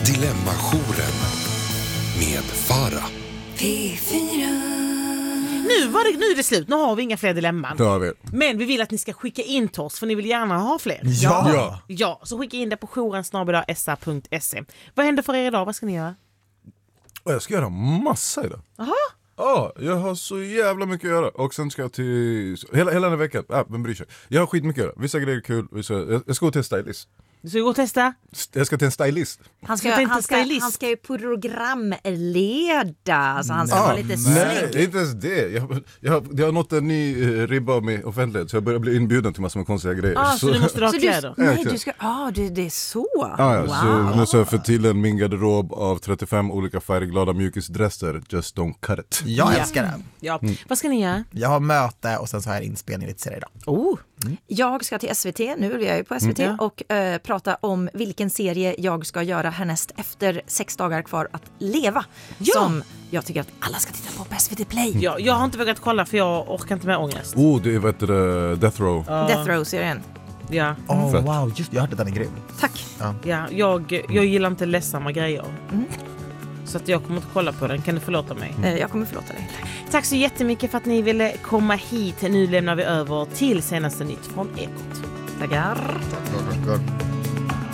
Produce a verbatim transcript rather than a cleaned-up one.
Dilemmajouren med Farah. P fyra. Nu, var det, nu är det slut, nu har vi inga fler dilemman. Ja, vi. Men vi vill att ni ska skicka in till oss, för ni vill gärna ha fler. Ja. Ja. Ja, så skicka in det på jouren snabel-a s a punkt se. Vad händer för er idag? Vad ska ni göra? Och jag ska göra massa idag. Aha. Ja, jag har så jävla mycket att göra. Och sen ska jag till... Hela, hela den här veckan. Ja, vem bryr sig? Jag har skitmycket att göra. Vissa grejer är kul. Vissa... Jag, jag ska gå till en stylist. Du ska gå och testa? Jag ska till en stylist. Han Ska ska, inte han, ska, stylist? han ska ju programleda, så han ska Ah, vara lite nej, snygg. inte ens det. Jag, jag, jag har nått en ny eh, ribba med offentlighet. Så jag börjar bli inbjuden till massor med konstiga grejer. Ah, så, du måste du ha Så du, kläder? nej, du ska, ah, det, det är så. Ah, ja, Wow. så nu ska jag få till en min garderob av trettiofem olika färgglada mjukisdresser. Just don't cut it. Jag älskar det. Ja. Vad ska ni göra? Jag har möte och sen så har jag en inspelning lite senare idag. Oh. Jag ska till S V T, nu är jag ju på S V T, Mm. och eh, prata om vilken serie jag ska göra härnäst efter sex dagar kvar att leva. Ja. Som jag tycker att alla ska titta på på S V T Play. Ja, jag har inte vågat kolla för jag orkar inte med ångest. Oh, det är vad heter det? Death Row. Death Row-serien. Ja, Oh, Fett. wow, just jag hörde att den är grym. Tack. ja jag, jag gillar inte ledsamma grejer. Så att jag kommer inte kolla på den, kan du förlåta mig? Eh, jag kommer förlåta dig. Tack så jättemycket för att ni ville komma hit. Nu lämnar vi över till senaste nytt från Ekot. Tackar. Tack, tack, tack.